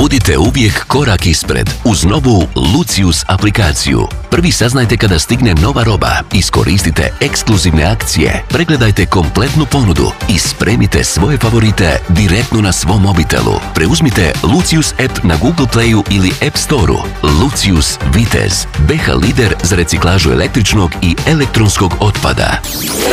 Budite uvijek korak ispred uz novu Lucius aplikaciju. Prvi saznajte kada stigne nova roba, iskoristite ekskluzivne akcije, pregledajte kompletnu ponudu i spremite svoje favorite direktno na svom mobitelu. Preuzmite Lucius app na Google Playu ili App Storeu. Lucius Vitez, BH lider za reciklažu električnog i elektronskog otpada.